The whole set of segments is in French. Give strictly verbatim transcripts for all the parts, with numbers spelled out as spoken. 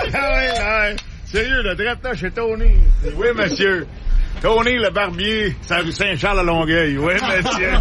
ouais. Sérieux, le directeur chez Tony. Oui, monsieur. Tony, le barbier, c'est la rue Saint-Charles à Longueuil. Oui, monsieur.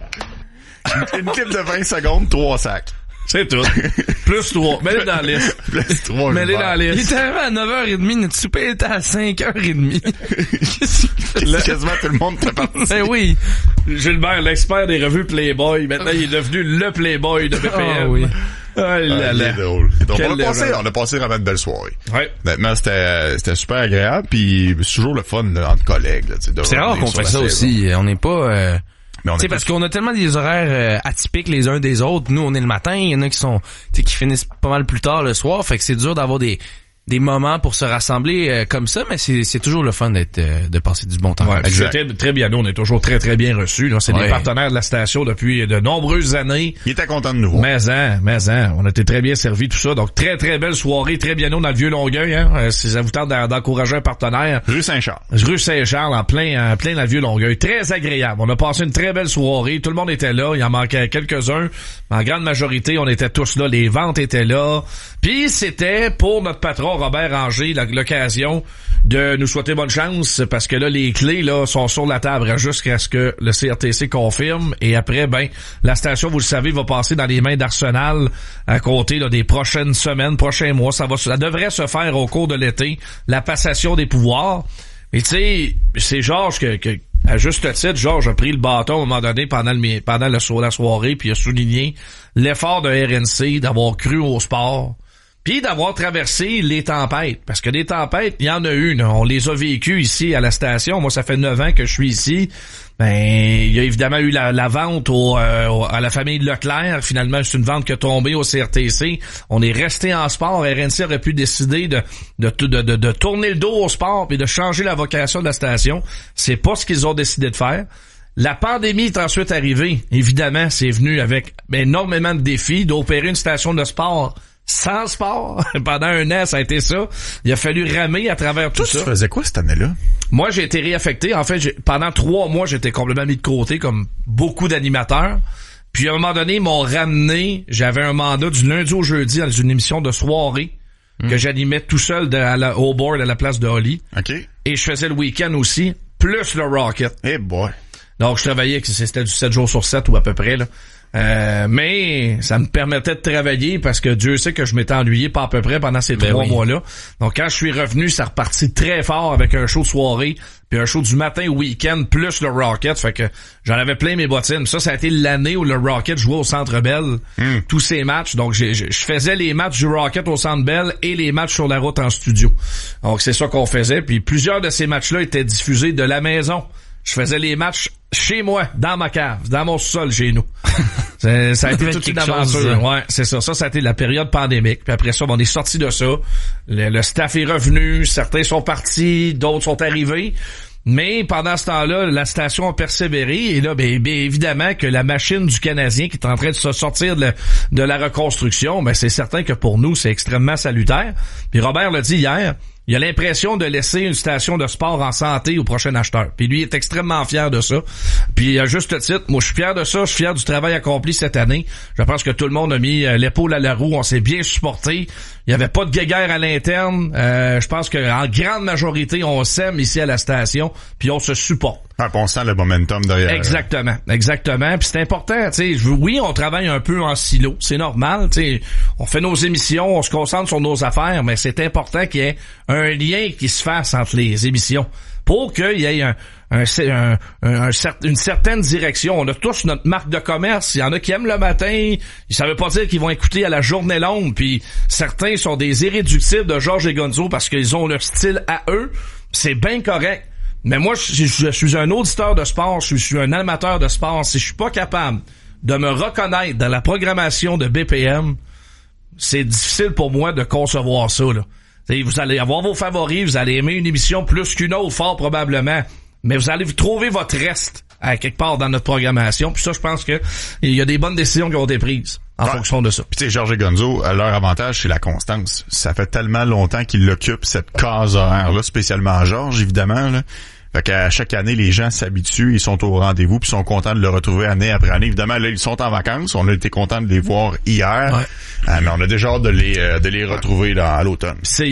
Une clip de vingt secondes, trois sacs. C'est tout. Plus trois. Mets-les dans la liste. Plus trois. Mets-les dans la liste. Il était arrivé à neuf heures trente, notre souper était à cinq heures trente. Qu'est-ce qu'il fait là? Quasiment tout le monde te parle. Ben oui. Gilbert, l'expert des revues Playboy. Maintenant, il est devenu le Playboy de B P M. Ah oui. Ah, là, Ah, là. il est drôle. Donc, Quel on a passé, level. on a passé vraiment une belle soirée. Ouais. Honnêtement, c'était, c'était super agréable, puis c'est toujours le fun, là, entre collègues, là, tu sais, de C'est rare revenir qu'on sur fait la ça saison. aussi. On n'est pas... Euh... Mais on Tu sais, est parce plus- qu'on a tellement des horaires euh, atypiques les uns des autres. Nous, on est le matin, il y en a qui sont, tu sais, qui finissent pas mal plus tard le soir. Fait que c'est dur d'avoir des des moments pour se rassembler euh, comme ça, mais c'est c'est toujours le fun d'être euh, de passer du bon temps. Ouais, Exact. c'était très bien. Nous, on est toujours très, très bien reçus. Là. C'est Ouais. des partenaires de la station depuis de nombreuses années. Il était content de nous voir. Mais en, mais en, on a été très bien servis, tout ça. Donc, très, très belle soirée, très bien nous dans le Vieux-Longueuil. Hein. Euh, si ça vous tente d'en- d'encourager un partenaire, Rue Saint-Charles. rue Saint-Charles, en plein, en plein dans le Vieux-Longueuil. Très agréable. On a passé une très belle soirée. Tout le monde était là. Il en manquait quelques-uns. En grande majorité, on était tous là. Les ventes étaient là. Puis, c'était pour notre patron, Robert Anger, la- l'occasion de nous souhaiter bonne chance parce que là, les clés là sont sur la table jusqu'à ce que le C R T C confirme. Et après, ben, la station, vous le savez, va passer dans les mains d'Arsenal à compter là, des prochaines semaines, prochains mois. Ça va, ça devrait se faire au cours de l'été, la passation des pouvoirs. Mais tu sais, c'est Georges que, que, à juste titre, Georges a pris le bâton à un moment donné pendant le pendant le, la soirée, puis il a souligné l'effort de R N C d'avoir cru au sport, puis d'avoir traversé les tempêtes. Parce que des tempêtes, il y en a eu. Là. On les a vécues ici à la station. Moi, ça fait neuf ans que je suis ici. Ben, il y a évidemment eu la, la vente au, euh, au- à la famille Leclerc. Finalement, c'est une vente qui a tombé au C R T C. On est resté en sport. R N C aurait pu décider de de, de, de, de tourner le dos au sport et de changer la vocation de la station. C'est pas ce qu'ils ont décidé de faire. La pandémie est ensuite arrivée. Évidemment, c'est venu avec énormément de défis d'opérer une station de sport sans sport. Pendant un an, ça a été ça. Il a fallu ramer à travers tout Toi, tu ça. faisais quoi cette année-là? Moi, j'ai été réaffecté. En fait, j'ai, pendant trois mois, j'étais complètement mis de côté, comme beaucoup d'animateurs. Puis, à un moment donné, ils m'ont ramené. J'avais un mandat du lundi au jeudi dans une émission de soirée Mm. que j'animais tout seul de, à la, au board à la place de Holly. OK. Et je faisais le week-end aussi, plus le Rocket. Eh boy. Donc, je travaillais, que c'était du sept jours sur sept ou à peu près, là. Euh, mais ça me permettait de travailler parce que Dieu sait que je m'étais ennuyé pas à peu près pendant ces Ben trois oui. mois-là. Donc, quand je suis revenu, ça repartit très fort avec un show de soirée, puis un show du matin au week-end, plus le Rocket. Fait que j'en avais plein mes bottines. Ça, ça a été l'année où le Rocket jouait au Centre Bell, Mm. tous ces matchs. Donc, j'ai- j'ai- je faisais les matchs du Rocket au Centre Bell et les matchs sur la route en studio. Donc, c'est ça qu'on faisait. Puis, plusieurs de ces matchs-là étaient diffusés de la maison. Je faisais les matchs chez moi, dans ma cave, dans mon sol chez nous. C'est- ça a été Ça toute une quelque chose, aventure. ça. Ouais, c'est ça. Ça, ça a été la période pandémique. Puis après ça, on est sorti de ça. Le, le staff est revenu. Certains sont partis, d'autres sont arrivés. Mais pendant ce temps-là, la station a persévéré. Et là, ben, bien évidemment que la machine du Canadien qui est en train de se sortir de, la- de la reconstruction, ben c'est certain que pour nous, c'est extrêmement salutaire. Puis Robert l'a dit hier, il a l'impression de laisser une station de sport en santé au prochain acheteur. Puis lui est extrêmement fier de ça. Puis à juste titre, moi je suis fier de ça, je suis fier du travail accompli cette année. Je pense que tout le monde a mis euh, l'épaule à la roue, on s'est bien supporté. Il y avait pas de guéguerre à l'interne. Euh, je pense qu'en grande majorité, on s'aime ici à la station, puis on se supporte. Ah, puis on sent le momentum derrière. Exactement, exactement. Puis c'est important, tu sais. je veux- Oui, on travaille un peu en silo, c'est normal. Tu sais, on fait nos émissions, on se concentre sur nos affaires, mais c'est important qu'il y ait un lien qui se fasse entre les émissions pour qu'il y ait un, un, un, un, un cer- une certaine direction. On a tous notre marque de commerce. Il y en a qui aiment le matin. Ça veut pas dire qu'ils vont écouter à la journée longue. Puis certains sont des irréductibles de Georges et Gonzo parce qu'ils ont leur style à eux. C'est bien correct. Mais moi, je, je suis un auditeur de sport, je suis un amateur de sport. Si je suis pas capable de me reconnaître dans la programmation de B P M, c'est difficile pour moi de concevoir ça, là. T'sais, vous allez avoir vos favoris, vous allez aimer une émission plus qu'une autre, fort probablement. Mais vous allez trouver votre reste à quelque part dans notre programmation. Puis ça, je pense que il y a des bonnes décisions qui ont été prises en Ouais. fonction de ça. Puis tu sais, Georges et Gonzo, leur avantage, c'est la constance. Ça fait tellement longtemps qu'ils occupent cette case horaire-là, spécialement Georges, évidemment, là. Fait qu'à chaque année, les gens s'habituent, ils sont au rendez-vous, puis sont contents de le retrouver année après année. Évidemment, là, ils sont en vacances. On a été contents de les voir hier. Ouais. Euh, mais on a déjà hâte de les, euh, de les retrouver là, à l'automne. C'est